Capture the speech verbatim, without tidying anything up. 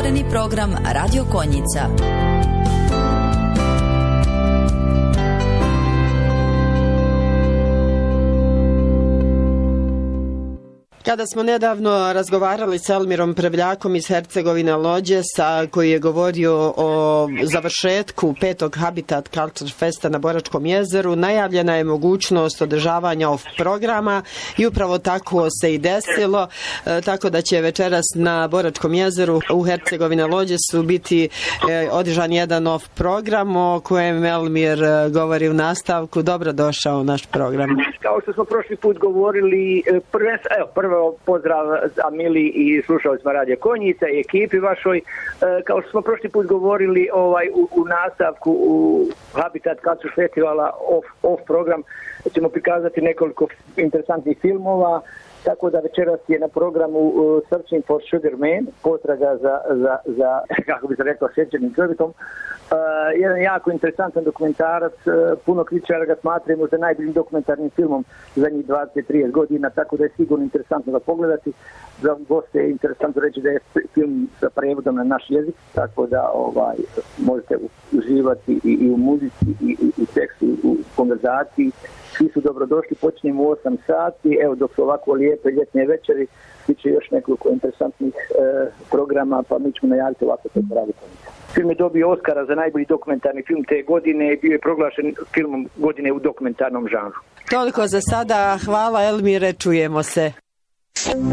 Otvoreni program Radio Konjica. Kada smo nedavno razgovarali s Elmirom Prevljakom iz Hercegovine Lođesa, koji je govorio o završetku petog Habitat Culture Festa na Boračkom jezeru, najavljena je mogućnost održavanja off programa i upravo tako se i desilo, e, tako da će večeras na Boračkom jezeru u Hercegovine Lođesu biti e, održan jedan off program o kojem Elmir govori u nastavku. Dobrodošao u naš program. Kao što smo prošli put govorili, prve, evo, prvo pozdrav za Mili i slušalcima Radio Konjica i ekipi vašoj. Kao što smo prošli put govorili ovaj, u, u nastavku u Habitat Culture Festivala off, off program ćemo prikazati nekoliko interesantnih filmova, tako da večeras je na programu uh, Searching for Sugar Man, potraga za, za, za kako bi se rekao, šećernim čovjekom. Uh, jedan jako interesantan dokumentarac, uh, puno kritičara ga smatraju možda najboljim dokumentarnim filmom zadnjih dvadeset do trideset godina, tako da je sigurno interesantno ga pogledati. Za goste je interesantno reći da je film sa prevodom na naš jezik, tako da ovaj možete uživati i, i u muzici, i, i u tekstu, i u konverzaciji. Svi su dobrodošli, počinjemo u osam sati, evo dok su ovako lijepe ljetne večeri, bit će još nekoliko interesantnih e, programa, pa mi ćemo najaviti ovako to Radio Konjica. Film je dobio Oskara za najbolji dokumentarni film te godine i bio je proglašen filmom godine u dokumentarnom žanru. Toliko za sada, hvala Elmire, čujemo se.